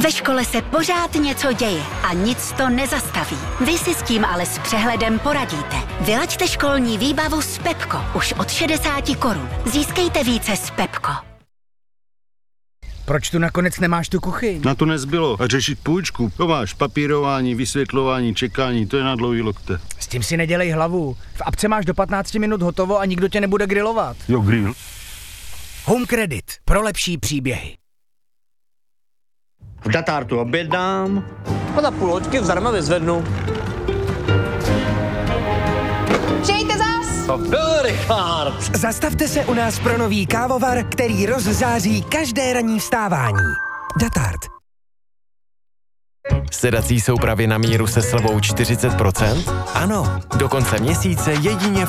Ve škole se pořád něco děje a nic to nezastaví. Vy si s tím ale s přehledem poradíte. Vylaďte školní výbavu s Pepko už od 60 korun. Získejte více s Pepko. Proč tu nakonec nemáš tu kuchyň? Na to nezbylo. A řešit půjčku. To máš papírování, vysvětlování, čekání, to je na dlouhý lokte. S tím si nedělej hlavu. V apce máš do 15 minut hotovo a nikdo tě nebude grilovat. Jo, grill. Home Credit. Pro lepší příběhy. V Datartu objednám a za půl hoďky zdarma vyzvednu. Přijďte zas! To byl Richard. Zastavte se u nás pro nový kávovar, který rozzáří každé ranní vstávání. Datart. Sedací soupravy na míru se slevou 40%? Ano, do konce měsíce jedině v